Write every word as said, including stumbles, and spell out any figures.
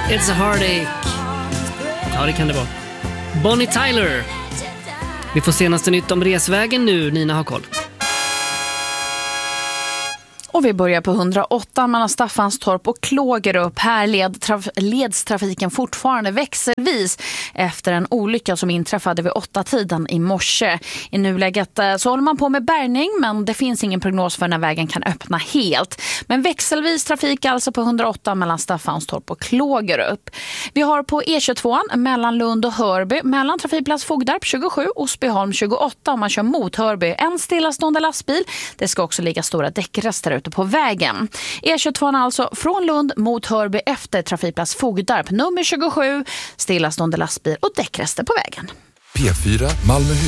It's a heartache. Ja, det kan det vara. Bonnie Tyler. Vi får senaste nytt om resvägen nu. Nina har koll. Och vi börjar på hundraåtta mellan Staffanstorp och Klågerup. Här led traf- leds trafiken fortfarande växelvis efter en olycka som inträffade vid åtta tiden i morse. I nuläget så håller man på med bärgning, men det finns ingen prognos för när vägen kan öppna helt. Men växelvis trafik alltså på hundraåtta mellan Staffanstorp och Klågerup. Vi har på E tjugotvå mellan Lund och Hörby, mellan trafikplats Fogdarp tjugosju och Osbyholm tjugoåtta om man kör mot Hörby. En stillastående lastbil. Det ska också ligga stora däckrester ute på vägen. E tjugotvå alltså från Lund mot Hörby efter trafikplats Fogdarp nummer tjugosju, stillastående lastbil och däckrester på vägen. P fyra Malmöhus.